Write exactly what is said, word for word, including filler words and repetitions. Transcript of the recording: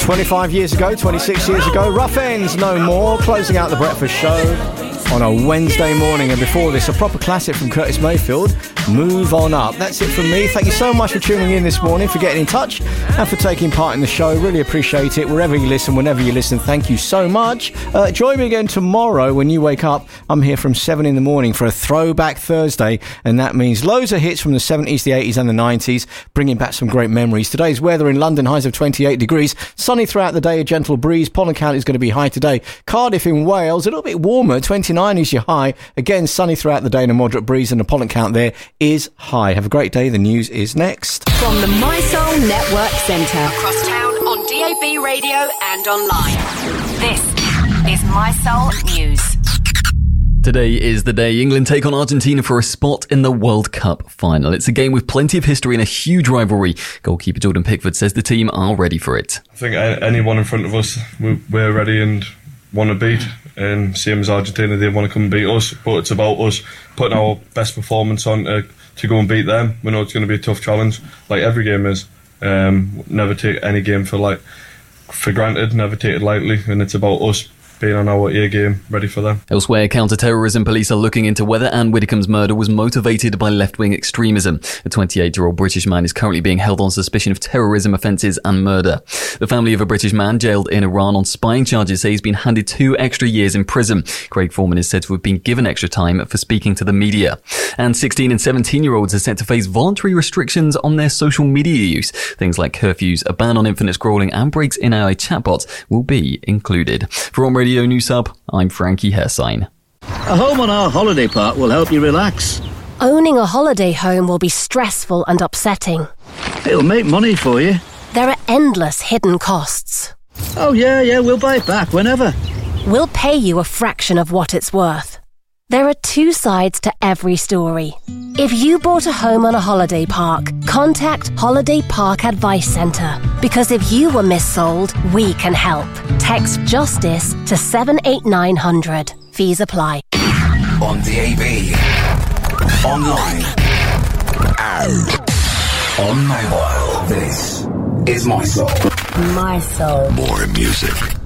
twenty-five years ago, twenty-six years ago, Rough Ends No More, closing out the breakfast show on a Wednesday morning. And before this, a proper classic from Curtis Mayfield, Move On Up. That's it from me. Thank you so much for tuning in this morning, for getting in touch and for taking part in the show. Really appreciate it. Wherever you listen, whenever you listen, thank you so much. Uh, join me again tomorrow when you wake up. I'm here from seven in the morning for a Throwback Thursday, and that means loads of hits from the seventies, the eighties and the nineties, bringing back some great memories. Today's weather in London, highs of twenty-eight degrees, sunny throughout the day, a gentle breeze. Pollen count is going to be high today. Cardiff in Wales, a little bit warmer, twenty-nine is your high. Again, sunny throughout the day and a moderate breeze, and the pollen count there is high. Have a great day. The news is next. From the My Soul Network Centre, across town on D A B radio and online. This is My Soul News. Today is the day England take on Argentina for a spot in the World Cup final. It's a game with plenty of history and a huge rivalry. Goalkeeper Jordan Pickford says the team are ready for it. I think anyone in front of us, we're ready and want to beat. And same as Argentina, they want to come and beat us. But it's about us putting our best performance on to, to go and beat them. We know it's going to be a tough challenge, like every game is. Um, never take any game for like for granted, never take it lightly. And it's about us being on our A game, ready for them. Elsewhere, counter-terrorism police are looking into whether Anne Widdecombe's murder was motivated by left-wing extremism. The twenty-eight-year-old British man is currently being held on suspicion of terrorism offences and murder. The family of a British man jailed in Iran on spying charges say he's been handed two extra years in prison. Craig Foreman is said to have been given extra time for speaking to the media. And sixteen and seventeen-year-olds are set to face voluntary restrictions on their social media use. Things like curfews, a ban on infinite scrolling and breaks in A I chatbots will be included. For On Radio News Hub, I'm Frankie Hersign. A home on our holiday park will help you relax. Owning a holiday home will be stressful and upsetting. It'll make money for you. There are endless hidden costs. Oh yeah, yeah, we'll buy it back whenever. We'll pay you a fraction of what it's worth. There are two sides to every story. If you bought a home on a holiday park, contact Holiday Park Advice Centre. Because if you were missold, we can help. Text JUSTICE to seven eight nine hundred. Fees apply. On D A B, online, and on mobile. This is My Soul. My Soul. More music.